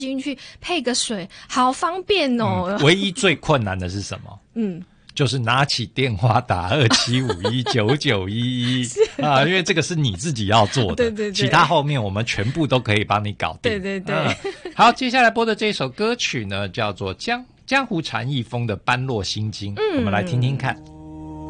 进去配个水，好方便哦。 唯一最困难的是什么？就是拿起电话打27519911啊，因为这个是你自己要做的， 对对对， 其他后面我们全部都可以帮你搞定。 对对对。 好，接下来播的这首歌曲呢，叫做江湖禅意风的《般若心经》，我们来听听看。